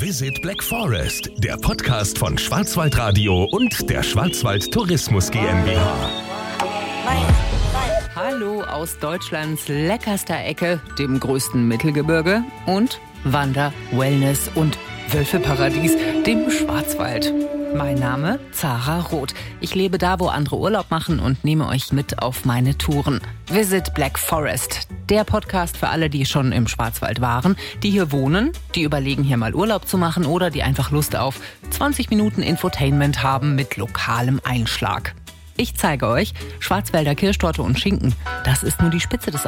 Visit Black Forest, der Podcast von Schwarzwaldradio und der Schwarzwald Tourismus GmbH. Hallo aus Deutschlands leckerster Ecke, dem größten Mittelgebirge und Wander-, Wellness- und Wölfeparadies, dem Schwarzwald. Mein Name Zara Roth. Ich lebe da, wo andere Urlaub machen und nehme euch mit auf meine Touren. Visit Black Forest, der Podcast für alle, die schon im Schwarzwald waren, die hier wohnen, die überlegen, hier mal Urlaub zu machen oder die einfach Lust auf 20 Minuten Infotainment haben mit lokalem Einschlag. Ich zeige euch Schwarzwälder Kirschtorte und Schinken. Das ist nur die Spitze des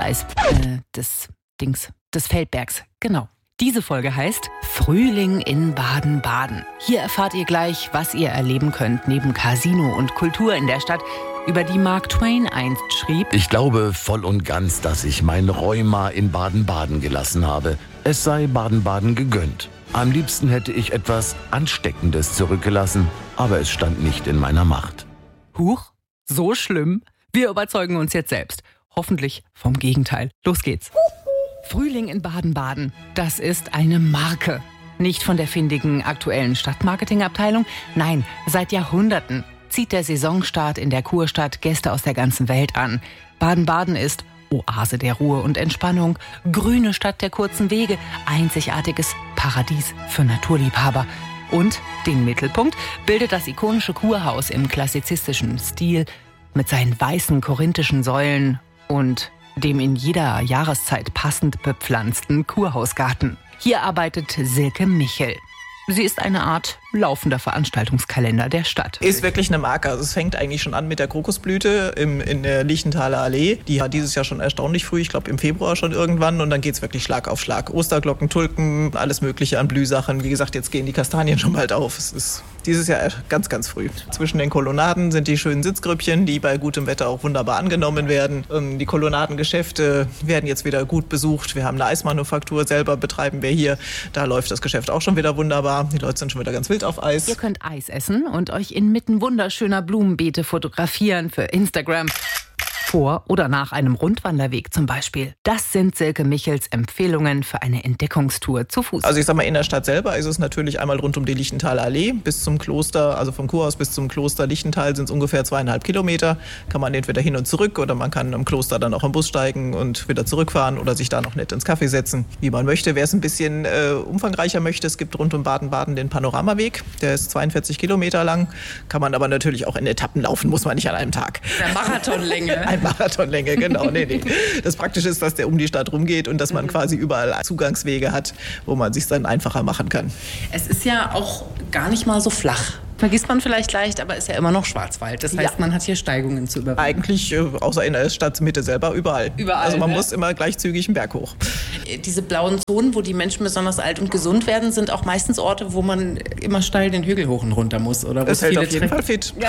des Feldbergs. Genau. Diese Folge heißt Frühling in Baden-Baden. Hier erfahrt ihr gleich, was ihr erleben könnt neben Casino und Kultur in der Stadt, über die Mark Twain einst schrieb: Ich glaube voll und ganz, dass ich mein Rheuma in Baden-Baden gelassen habe. Es sei Baden-Baden gegönnt. Am liebsten hätte ich etwas Ansteckendes zurückgelassen, aber es stand nicht in meiner Macht. Huch, so schlimm? Wir überzeugen uns jetzt selbst. Hoffentlich vom Gegenteil. Los geht's. Frühling in Baden-Baden, das ist eine Marke. Nicht von der findigen aktuellen Stadtmarketingabteilung, nein, seit Jahrhunderten zieht der Saisonstart in der Kurstadt Gäste aus der ganzen Welt an. Baden-Baden ist Oase der Ruhe und Entspannung, grüne Stadt der kurzen Wege, einzigartiges Paradies für Naturliebhaber. Und den Mittelpunkt bildet das ikonische Kurhaus im klassizistischen Stil mit seinen weißen korinthischen Säulen und dem in jeder Jahreszeit passend bepflanzten Kurhausgarten. Hier arbeitet Silke Michel. Sie ist eine Art laufender Veranstaltungskalender der Stadt. Ist wirklich eine Marke. Also es fängt eigentlich schon an mit der Krokusblüte in der Lichenthaler Allee. Die hat dieses Jahr schon erstaunlich früh, ich glaube im Februar schon irgendwann. Und dann geht's wirklich Schlag auf Schlag. Osterglocken, Tulpen, alles mögliche an Blühsachen. Wie gesagt, jetzt gehen die Kastanien schon bald auf. Es ist dieses Jahr ganz, ganz früh. Zwischen den Kolonnaden sind die schönen Sitzgrüppchen, die bei gutem Wetter auch wunderbar angenommen werden. Die Kolonnadengeschäfte werden jetzt wieder gut besucht. Wir haben eine Eismanufaktur, selber betreiben wir hier. Da läuft das Geschäft auch schon wieder wunderbar. Die Leute sind schon wieder ganz wild auf Eis. Ihr könnt Eis essen und euch inmitten wunderschöner Blumenbeete fotografieren für Instagram. Vor oder nach einem Rundwanderweg zum Beispiel. Das sind Silke Michels Empfehlungen für eine Entdeckungstour zu Fuß. Also ich sag mal, in der Stadt selber ist es natürlich einmal rund um die Lichenthaler Allee bis zum Kloster, also vom Kurhaus bis zum Kloster Lichtental sind es ungefähr 2,5 Kilometer. Kann man entweder hin und zurück oder man kann am Kloster dann auch am Bus steigen und wieder zurückfahren oder sich da noch nett ins Café setzen, wie man möchte. Wer es ein bisschen umfangreicher möchte, es gibt rund um Baden-Baden den Panoramaweg. Der ist 42 Kilometer lang. Kann man aber natürlich auch in Etappen laufen, muss man nicht an einem Tag. Der Marathonlänge. Marathonlänge, genau. Nee. Das Praktische ist, dass der um die Stadt rumgeht und dass man quasi überall Zugangswege hat, wo man sich dann einfacher machen kann. Es ist ja auch gar nicht mal so flach. Vergisst man vielleicht leicht, aber ist ja immer noch Schwarzwald. Das heißt, man hat hier Steigungen zu überwinden. Eigentlich, außer in der Stadtmitte selber, überall. Also man muss immer gleich zügig einen Berg hoch. Diese blauen Zonen, wo die Menschen besonders alt und gesund werden, sind auch meistens Orte, wo man immer steil den Hügel hoch und runter muss. Oder das hält auf jeden Fall fit. Ja.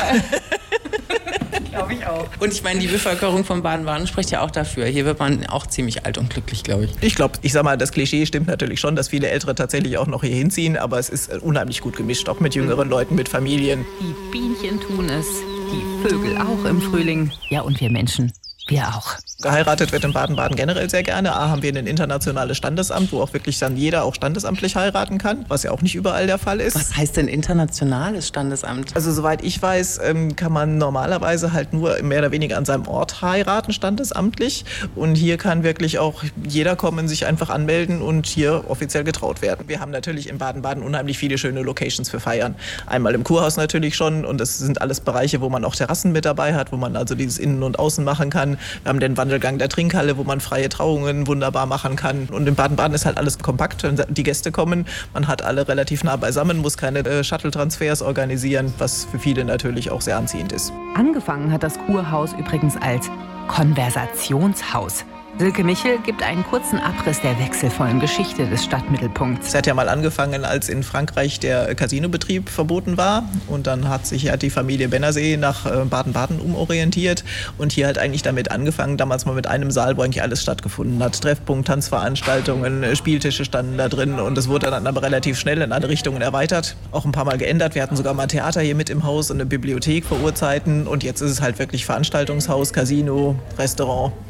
Glaube ich auch. Und ich meine, die Bevölkerung von Baden-Baden spricht ja auch dafür. Hier wird man auch ziemlich alt und glücklich, glaube ich. Ich sag mal, das Klischee stimmt natürlich schon, dass viele Ältere tatsächlich auch noch hier hinziehen, aber es ist unheimlich gut gemischt, auch mit jüngeren Leuten, mit Familien. Die Bienchen tun es, die Vögel auch im Frühling. Ja, und wir Menschen, wir auch. Geheiratet wird in Baden-Baden generell sehr gerne. Haben wir ein internationales Standesamt, wo auch wirklich dann jeder auch standesamtlich heiraten kann, was ja auch nicht überall der Fall ist. Was heißt denn internationales Standesamt? Also soweit ich weiß, kann man normalerweise halt nur mehr oder weniger an seinem Ort heiraten, standesamtlich. Und hier kann wirklich auch jeder kommen, sich einfach anmelden und hier offiziell getraut werden. Wir haben natürlich in Baden-Baden unheimlich viele schöne Locations für Feiern. Einmal im Kurhaus natürlich schon und das sind alles Bereiche, wo man auch Terrassen mit dabei hat, wo man also dieses Innen und Außen machen kann. Wir haben den Wandelgang der Trinkhalle, wo man freie Trauungen wunderbar machen kann. Und in Baden-Baden ist halt alles kompakt, wenn die Gäste kommen. Man hat alle relativ nah beisammen, muss keine Shuttle-Transfers organisieren, was für viele natürlich auch sehr anziehend ist. Angefangen hat das Kurhaus übrigens als Konversationshaus. Silke Michel gibt einen kurzen Abriss der wechselvollen Geschichte des Stadtmittelpunkts. Es hat ja mal angefangen, als in Frankreich der Casinobetrieb verboten war. Und dann hat sich die Familie Bennersee nach Baden-Baden umorientiert. Und hier hat eigentlich damit angefangen, damals mal mit einem Saal, wo eigentlich alles stattgefunden hat. Treffpunkt, Tanzveranstaltungen, Spieltische standen da drin. Und es wurde dann aber relativ schnell in alle Richtungen erweitert. Auch ein paar Mal geändert. Wir hatten sogar mal ein Theater hier mit im Haus und eine Bibliothek vor Urzeiten. Und jetzt ist es halt wirklich Veranstaltungshaus, Casino, Restaurant.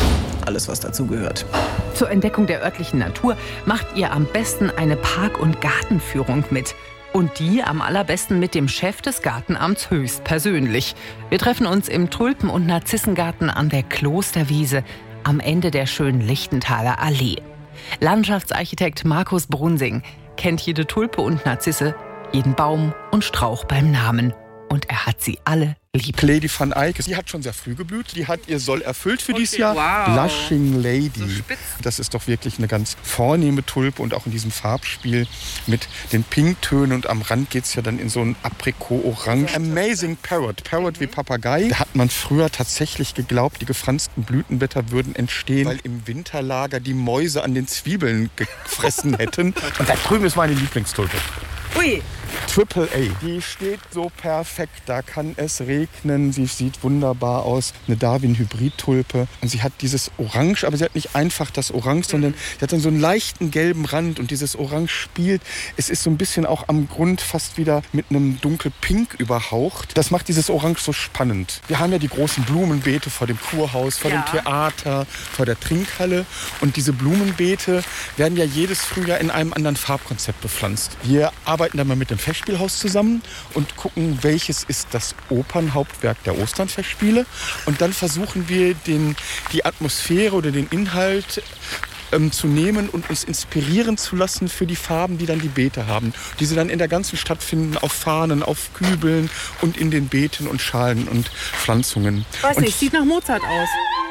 alles, was dazu gehört. Zur Entdeckung der örtlichen Natur macht ihr am besten eine Park- und Gartenführung mit. Und die am allerbesten mit dem Chef des Gartenamts höchstpersönlich. Wir treffen uns im Tulpen- und Narzissengarten an der Klosterwiese am Ende der schönen Lichtenthaler Allee. Landschaftsarchitekt Markus Brunsing kennt jede Tulpe und Narzisse, jeden Baum und Strauch beim Namen. Und er hat sie alle lieb. Lady van Eyck, die hat schon sehr früh geblüht. Die hat ihr Soll erfüllt für dieses Jahr. Wow. Blushing Lady. So spitz. Das ist doch wirklich eine ganz vornehme Tulpe und auch in diesem Farbspiel mit den Pinktönen. Und am Rand geht es ja dann in so ein Aprikot-Orange. Amazing Parrot. Parrot wie Papagei. Da hat man früher tatsächlich geglaubt, die gefransten Blütenblätter würden entstehen, weil im Winterlager die Mäuse an den Zwiebeln gefressen hätten. Und da drüben ist meine Lieblingstulpe. Ui. Triple A. Die steht so perfekt, da kann es regnen. Sie sieht wunderbar aus. Eine Darwin-Hybrid-Tulpe. Und sie hat dieses Orange, aber sie hat nicht einfach das Orange, sondern sie hat dann so einen leichten gelben Rand und dieses Orange spielt. Es ist so ein bisschen auch am Grund fast wieder mit einem dunkelpink überhaucht. Das macht dieses Orange so spannend. Wir haben ja die großen Blumenbeete vor dem Kurhaus, vor dem Theater, vor der Trinkhalle. Und diese Blumenbeete werden ja jedes Frühjahr in einem anderen Farbkonzept bepflanzt. Wir arbeiten dann mal mit dem Festspielhaus zusammen und gucken, welches ist das Opernhauptwerk der Osternfestspiele. Und dann versuchen wir, die Atmosphäre oder den Inhalt zu nehmen und uns inspirieren zu lassen für die Farben, die dann die Beete haben. Die sie dann in der ganzen Stadt finden, auf Fahnen, auf Kübeln und in den Beeten und Schalen und Pflanzungen. Weiß nicht, sieht nach Mozart aus.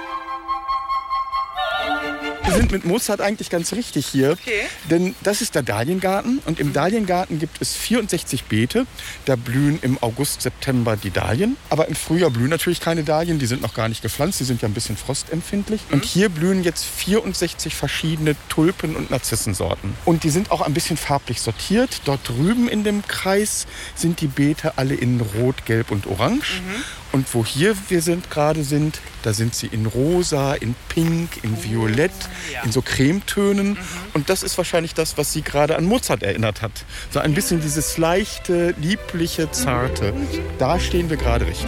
Wir sind mit Mozart eigentlich ganz richtig hier, denn das ist der Dahliengarten und im Dahliengarten gibt es 64 Beete. Da blühen im August, September die Dahlien, aber im Frühjahr blühen natürlich keine Dahlien, die sind noch gar nicht gepflanzt, die sind ja ein bisschen frostempfindlich. Und hier blühen jetzt 64 verschiedene Tulpen- und Narzissensorten. Und die sind auch ein bisschen farblich sortiert. Dort drüben in dem Kreis sind die Beete alle in Rot, Gelb und Orange. Und wo hier wir gerade sind, da sind sie in Rosa, in Pink, in Violett, in so Cremetönen. Und das ist wahrscheinlich das, was sie gerade an Mozart erinnert hat. So ein bisschen dieses leichte, liebliche, zarte. Da stehen wir gerade richtig.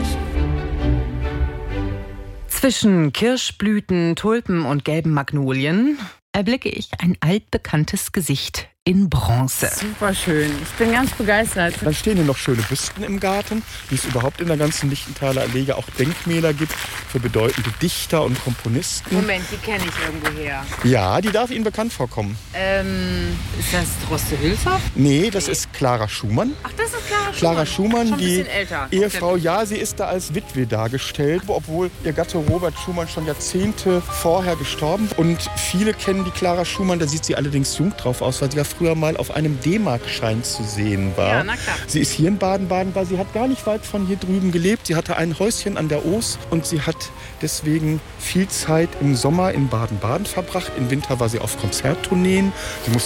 Zwischen Kirschblüten, Tulpen und gelben Magnolien erblicke ich ein altbekanntes Gesicht in Bronze. Super schön. Ich bin ganz begeistert. Dann stehen hier noch schöne Büsten im Garten, wie es überhaupt in der ganzen Lichtenthaler Allee auch Denkmäler gibt für bedeutende Dichter und Komponisten. Moment, die kenne ich irgendwoher. Ja, die darf Ihnen bekannt vorkommen. Ist das Droste Hülshoff? Nee, das ist Clara Schumann. Ach, das ist Clara Schumann. Clara Schumann, Schon ein die bisschen älter. Ehefrau, ja, sie ist da als Witwe dargestellt, obwohl ihr Gatte Robert Schumann schon Jahrzehnte vorher gestorben ist. Und viele kennen die Clara Schumann, da sieht sie allerdings jung drauf aus, weil sie ja früher mal auf einem D-Mark-Schein zu sehen war. Ja, na klar. Sie ist hier in Baden-Baden, weil sie hat gar nicht weit von hier drüben gelebt. Sie hatte ein Häuschen an der Oos und sie hat deswegen viel Zeit im Sommer in Baden-Baden verbracht. Im Winter war sie auf Konzerttourneen. Sie